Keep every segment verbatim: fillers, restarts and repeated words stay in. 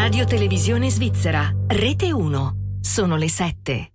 Radio Televisione Svizzera, Rete uno. Sono le sette.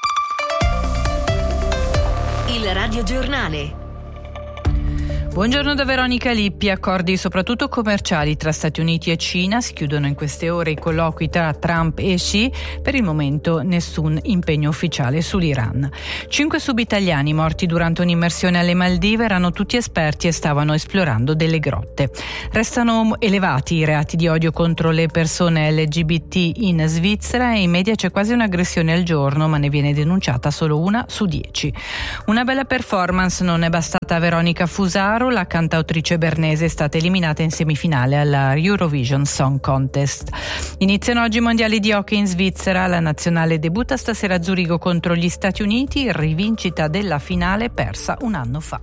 Il radiogiornale. Buongiorno da Veronica Lippi. Accordi soprattutto commerciali tra Stati Uniti e Cina. Si chiudono in queste ore i colloqui tra Trump e Xi. Per il momento nessun impegno ufficiale sull'Iran. Cinque subitaliani morti durante un'immersione alle Maldive erano tutti esperti e stavano esplorando delle grotte. Restano elevati i reati di odio contro le persone L G B T in Svizzera e in media c'è quasi un'aggressione al giorno, ma ne viene denunciata solo una su dieci. Una bella performance non è bastata a Veronica Fusaro. La cantautrice bernese è stata eliminata in semifinale alla Eurovision Song Contest. Iniziano oggi i mondiali di hockey in Svizzera. La nazionale debutta stasera a Zurigo contro gli Stati Uniti, rivincita della finale persa un anno fa.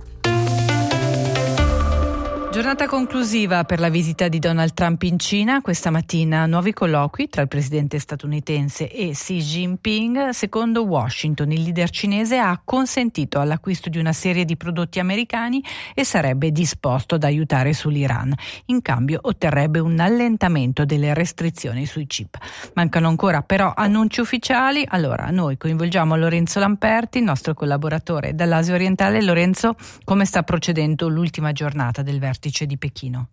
Giornata conclusiva per la visita di Donald Trump in Cina. Questa mattina nuovi colloqui tra il presidente statunitense e Xi Jinping. Secondo Washington, il leader cinese ha consentito all'acquisto di una serie di prodotti americani e sarebbe disposto ad aiutare sull'Iran. In cambio otterrebbe un allentamento delle restrizioni sui chip. Mancano ancora però annunci ufficiali. Allora noi coinvolgiamo Lorenzo Lamperti, il nostro collaboratore dall'Asia orientale. Lorenzo, come sta procedendo l'ultima giornata del vertice di Pechino?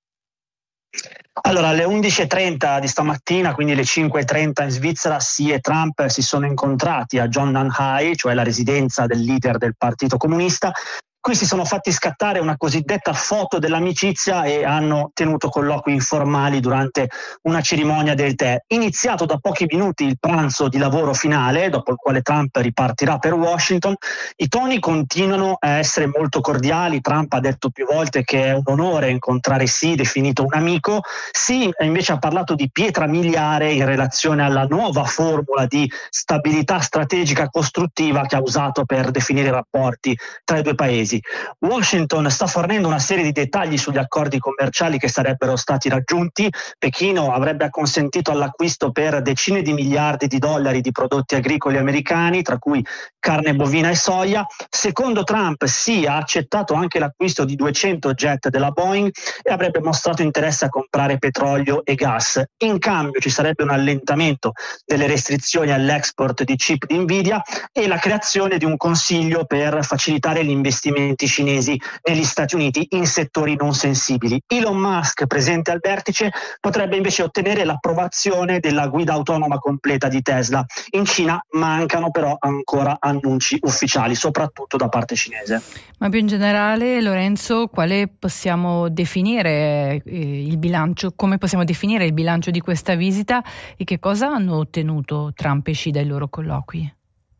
Allora, alle undici e trenta di stamattina, quindi alle cinque e trenta in Svizzera, Xi e Trump si sono incontrati a Zhongnanhai, cioè la residenza del leader del Partito Comunista. Qui si sono fatti scattare una cosiddetta foto dell'amicizia e hanno tenuto colloqui informali durante una cerimonia del tè. Iniziato da pochi minuti il pranzo di lavoro finale, dopo il quale Trump ripartirà per Washington, i toni continuano a essere molto cordiali. Trump ha detto più volte che è un onore incontrare Xi, definito un amico. Xi invece ha parlato di pietra miliare in relazione alla nuova formula di stabilità strategica costruttiva che ha usato per definire i rapporti tra i due paesi. Washington sta fornendo una serie di dettagli sugli accordi commerciali che sarebbero stati raggiunti. Pechino avrebbe acconsentito all'acquisto per decine di miliardi di dollari di prodotti agricoli americani, tra cui carne bovina e soia. Secondo Trump, Xi ha accettato anche l'acquisto di duecento jet della Boeing e avrebbe mostrato interesse a comprare petrolio e gas. In cambio ci sarebbe un allentamento delle restrizioni all'export di chip di Nvidia e la creazione di un consiglio per facilitare gli investimenti cinesi negli Stati Uniti in settori non sensibili. Elon Musk, presente al vertice, potrebbe invece ottenere l'approvazione della guida autonoma completa di Tesla. In Cina mancano però ancora annunci ufficiali, soprattutto da parte cinese. Ma più in generale, Lorenzo, quale possiamo definire eh, il bilancio, come possiamo definire il bilancio di questa visita e che cosa hanno ottenuto Trump e Xi dai loro colloqui?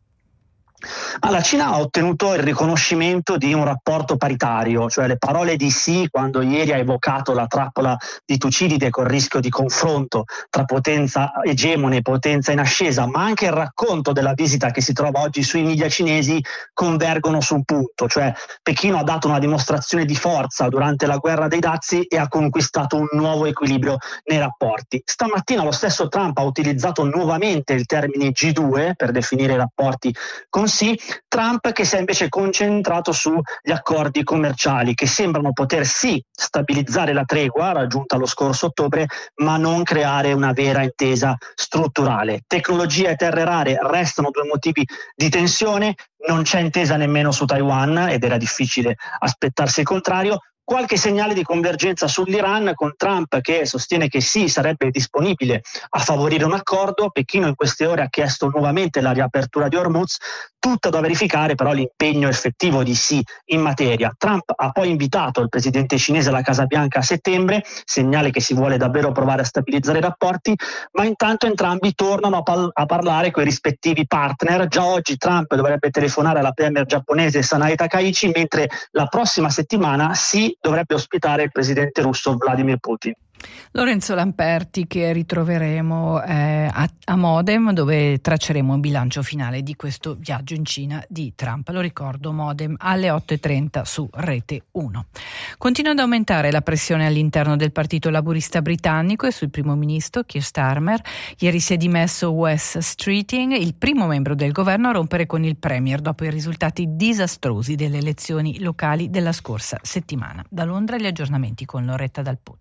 La Cina ha ottenuto il riconoscimento di un rapporto paritario, cioè le parole di Xi quando ieri ha evocato la trappola di Tucidide col rischio di confronto tra potenza egemone e potenza in ascesa, ma anche il racconto della visita che si trova oggi sui media cinesi convergono su un punto, cioè Pechino ha dato una dimostrazione di forza durante la guerra dei dazi e ha conquistato un nuovo equilibrio nei rapporti. Stamattina lo stesso Trump ha utilizzato nuovamente il termine G due per definire i rapporti con Xi. Trump che si è invece concentrato sugli accordi commerciali che sembrano poter sì stabilizzare la tregua raggiunta lo scorso ottobre, ma non creare una vera intesa strutturale. Tecnologia e terre rare restano due motivi di tensione, non c'è intesa nemmeno su Taiwan ed era difficile aspettarsi il contrario. Qualche segnale di convergenza sull'Iran, con Trump che sostiene che sì, sarebbe disponibile a favorire un accordo. Pechino in queste ore ha chiesto nuovamente la riapertura di Hormuz, tutto da verificare però l'impegno effettivo di Xi in materia. Trump ha poi invitato il presidente cinese alla Casa Bianca a settembre, segnale che si vuole davvero provare a stabilizzare i rapporti, ma intanto entrambi tornano a, pal- a parlare con i rispettivi partner. Già oggi Trump dovrebbe telefonare alla premier giapponese Sanae Takaichi, mentre la prossima settimana Xi dovrebbe ospitare il presidente russo Vladimir Putin. Lorenzo Lamperti, che ritroveremo eh, a, a Modem, dove tracceremo un bilancio finale di questo viaggio in Cina di Trump. Lo ricordo, Modem alle otto e trenta su Rete uno. Continua ad aumentare la pressione all'interno del Partito Laburista britannico e sul primo ministro Keir Starmer. Ieri si è dimesso Wes Streeting, il primo membro del governo a rompere con il premier dopo i risultati disastrosi delle elezioni locali della scorsa settimana. Da Londra gli aggiornamenti con Loretta Dal Pozzo.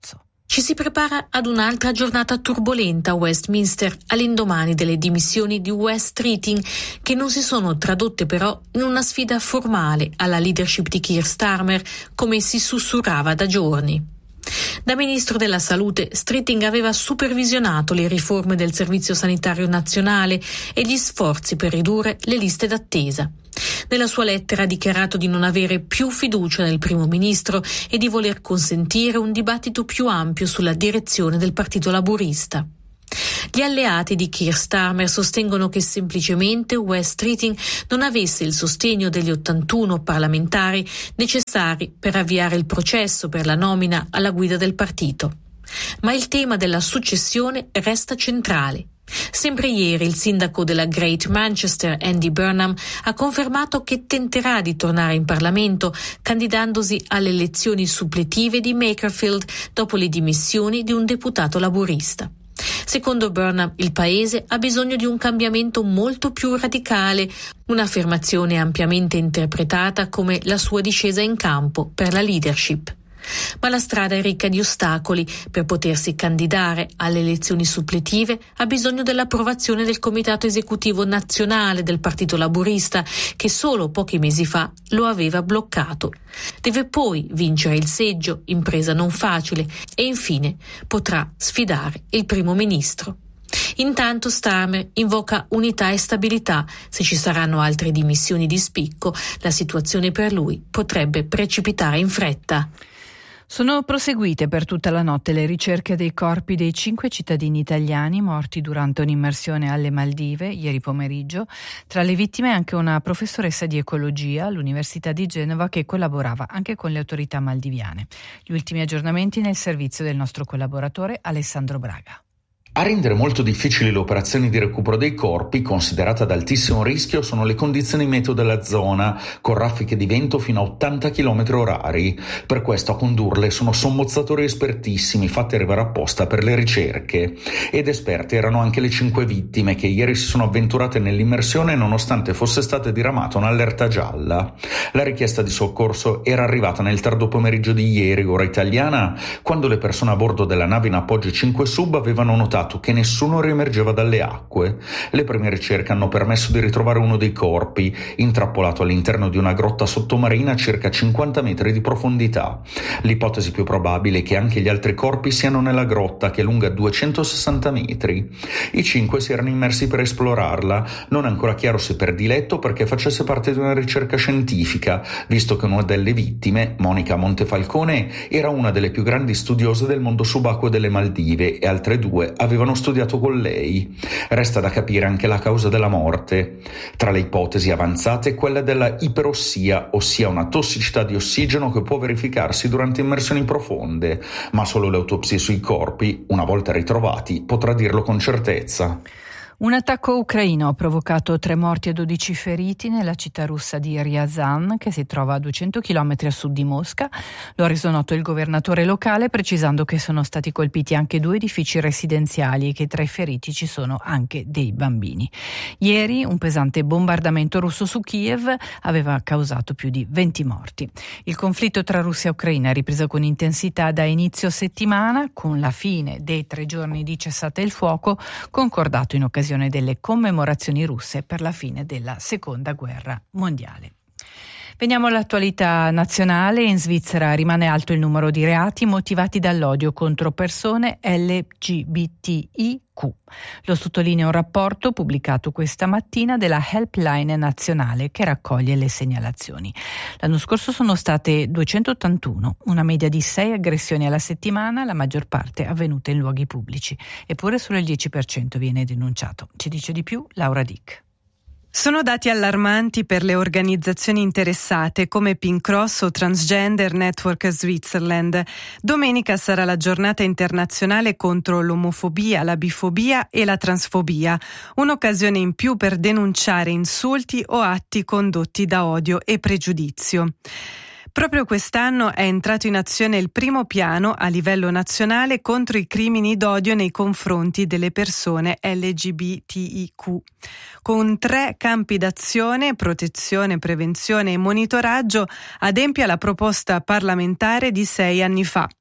Ci si prepara ad un'altra giornata turbolenta a Westminster all'indomani delle dimissioni di Wes Streeting, che non si sono tradotte però in una sfida formale alla leadership di Keir Starmer, come si sussurrava da giorni. Da ministro della Salute, Streeting aveva supervisionato le riforme del Servizio Sanitario Nazionale e gli sforzi per ridurre le liste d'attesa. Nella sua lettera ha dichiarato di non avere più fiducia nel primo ministro e di voler consentire un dibattito più ampio sulla direzione del Partito Laburista. Gli alleati di Keir Starmer sostengono che semplicemente Wes Streeting non avesse il sostegno degli ottantuno parlamentari necessari per avviare il processo per la nomina alla guida del partito. Ma il tema della successione resta centrale. Sempre ieri il sindaco della Great Manchester, Andy Burnham, ha confermato che tenterà di tornare in Parlamento candidandosi alle elezioni suppletive di Makerfield dopo le dimissioni di un deputato laburista. Secondo Burnham, il paese ha bisogno di un cambiamento molto più radicale, un'affermazione ampiamente interpretata come la sua discesa in campo per la leadership. Ma la strada è ricca di ostacoli. Per potersi candidare alle elezioni suppletive ha bisogno dell'approvazione del Comitato Esecutivo Nazionale del Partito Laburista, che solo pochi mesi fa lo aveva bloccato. Deve poi vincere il seggio, impresa non facile, e infine potrà sfidare il primo ministro. Intanto Starmer invoca unità e stabilità. Se ci saranno altre dimissioni di spicco, la situazione per lui potrebbe precipitare in fretta. Sono proseguite per tutta la notte le ricerche dei corpi dei cinque cittadini italiani morti durante un'immersione alle Maldive ieri pomeriggio. Tra le vittime anche una professoressa di ecologia all'Università di Genova che collaborava anche con le autorità maldiviane. Gli ultimi aggiornamenti nel servizio del nostro collaboratore Alessandro Braga. A rendere molto difficili le operazioni di recupero dei corpi, considerate ad altissimo rischio, sono le condizioni meteo della zona, con raffiche di vento fino a ottanta chilometri orari. Per questo a condurle sono sommozzatori espertissimi fatti arrivare apposta per le ricerche. Ed esperti erano anche le cinque vittime che ieri si sono avventurate nell'immersione nonostante fosse stata diramata un'allerta gialla. La richiesta di soccorso era arrivata nel tardo pomeriggio di ieri, ora italiana, quando le persone a bordo della nave in appoggio cinque sub avevano notato che nessuno riemergeva dalle acque. Le prime ricerche hanno permesso di ritrovare uno dei corpi, intrappolato all'interno di una grotta sottomarina a circa cinquanta metri di profondità. L'ipotesi più probabile è che anche gli altri corpi siano nella grotta, che è lunga duecentosessanta metri. I cinque si erano immersi per esplorarla, non è ancora chiaro se per diletto o perché facesse parte di una ricerca scientifica, visto che una delle vittime, Monica Montefalcone, era una delle più grandi studiose del mondo subacqueo delle Maldive e altre due avevano studiato con lei. Resta da capire anche la causa della morte. Tra le ipotesi avanzate è quella della iperossia, ossia una tossicità di ossigeno che può verificarsi durante immersioni profonde, ma solo le autopsie sui corpi, una volta ritrovati, potrà dirlo con certezza. Un attacco ucraino ha provocato tre morti e dodici feriti nella città russa di Ryazan, che si trova a duecento chilometri a sud di Mosca. Lo ha reso noto il governatore locale, precisando che sono stati colpiti anche due edifici residenziali e che tra i feriti ci sono anche dei bambini. Ieri un pesante bombardamento russo su Kiev aveva causato più di venti morti. Il conflitto tra Russia e Ucraina è ripreso con intensità da inizio settimana, con la fine dei tre giorni di cessate il fuoco, concordato in occasione delle commemorazioni russe per la fine della Seconda Guerra Mondiale. Veniamo all'attualità nazionale. In Svizzera rimane alto il numero di reati motivati dall'odio contro persone L G B T I Q. Lo sottolinea un rapporto pubblicato questa mattina della Helpline nazionale che raccoglie le segnalazioni. L'anno scorso sono state duecentottantuno, una media di sei aggressioni alla settimana, la maggior parte avvenute in luoghi pubblici. Eppure solo il dieci per cento viene denunciato. Ci dice di più Laura Dick. Sono dati allarmanti per le organizzazioni interessate come Pink Cross o Transgender Network Switzerland. Domenica sarà la giornata internazionale contro l'omofobia, la bifobia e la transfobia, un'occasione in più per denunciare insulti o atti condotti da odio e pregiudizio. Proprio quest'anno è entrato in azione il primo piano a livello nazionale contro i crimini d'odio nei confronti delle persone L G B T I Q, con tre campi d'azione: protezione, prevenzione e monitoraggio, adempie alla proposta parlamentare di sei anni fa.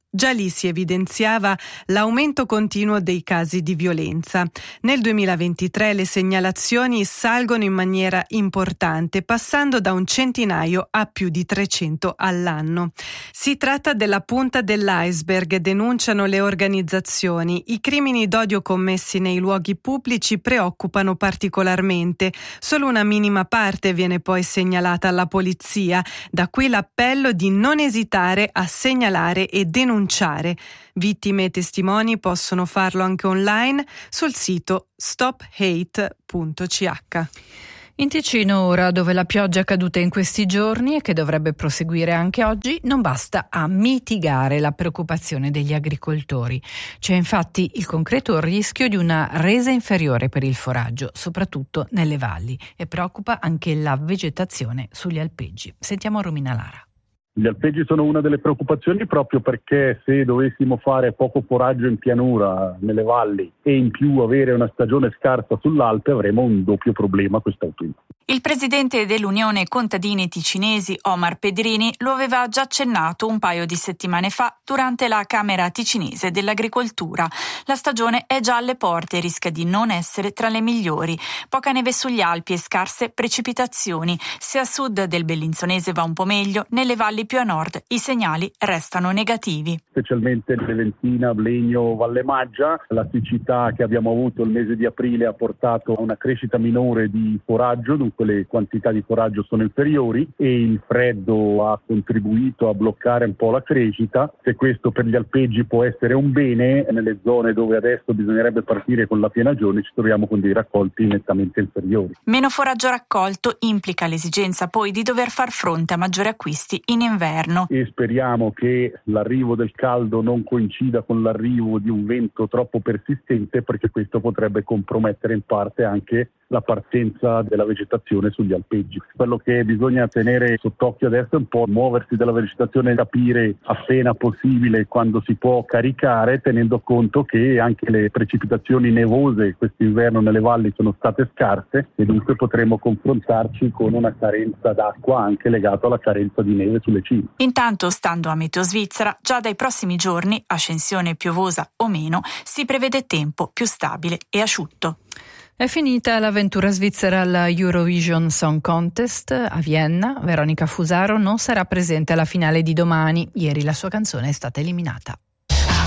Già lì si evidenziava l'aumento continuo dei casi di violenza. Nel duemilaventitré le segnalazioni salgono in maniera importante, passando da un centinaio a più di trecento all'anno. Si tratta della punta dell'iceberg, denunciano le organizzazioni. I crimini d'odio commessi nei luoghi pubblici preoccupano particolarmente. Solo una minima parte viene poi segnalata alla polizia. Da qui l'appello di non esitare a segnalare e denunciare. Vittime e testimoni possono farlo anche online sul sito stop hate punto c h. In Ticino ora, dove la pioggia è caduta in questi giorni e che dovrebbe proseguire anche oggi, non basta a mitigare la preoccupazione degli agricoltori. C'è infatti il concreto rischio di una resa inferiore per il foraggio, soprattutto nelle valli, e preoccupa anche la vegetazione sugli alpeggi. Sentiamo Romina Lara. Gli alpeggi sono una delle preoccupazioni proprio perché se dovessimo fare poco foraggio in pianura, nelle valli, e in più avere una stagione scarsa sull'Alpe, avremo un doppio problema quest'autunno. Il presidente dell'Unione Contadini Ticinesi, Omar Pedrini, lo aveva già accennato un paio di settimane fa durante la Camera Ticinese dell'Agricoltura. La stagione è già alle porte e rischia di non essere tra le migliori. Poca neve sugli Alpi e scarse precipitazioni. Se a sud del Bellinzonese va un po' meglio, nelle valli più a nord i segnali restano negativi. Specialmente Leventina, Blegno, Valle Maggia, la siccità che abbiamo avuto il mese di aprile ha portato a una crescita minore di foraggio, dunque le quantità di foraggio sono inferiori e il freddo ha contribuito a bloccare un po' la crescita. Se questo per gli alpeggi può essere un bene, nelle zone dove adesso bisognerebbe partire con la pienagione ci troviamo con dei raccolti nettamente inferiori. Meno foraggio raccolto implica l'esigenza poi di dover far fronte a maggiori acquisti in inverno. E speriamo che l'arrivo del caldo non coincida con l'arrivo di un vento troppo persistente, perché questo potrebbe compromettere in parte anche la partenza della vegetazione sugli alpeggi. Quello che bisogna tenere sott'occhio adesso è un po' muoversi della vegetazione, capire appena possibile quando si può caricare, tenendo conto che anche le precipitazioni nevose quest'inverno nelle valli sono state scarse e dunque potremo confrontarci con una carenza d'acqua anche legata alla carenza di neve sulle cime. Intanto, stando a Meteo Svizzera, già dai prossimi giorni, ascensione piovosa o meno, si prevede tempo più stabile e asciutto. È finita l'avventura svizzera alla Eurovision Song Contest a Vienna. Veronica Fusaro non sarà presente alla finale di domani. Ieri la sua canzone è stata eliminata.